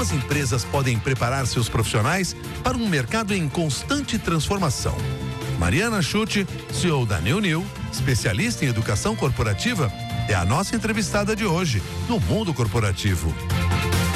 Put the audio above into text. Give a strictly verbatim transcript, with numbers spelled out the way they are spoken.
as empresas podem preparar seus profissionais para um mercado em constante transformação? Mariana Schutte, C E O da New New, especialista em educação corporativa, é a nossa entrevistada de hoje no Mundo Corporativo.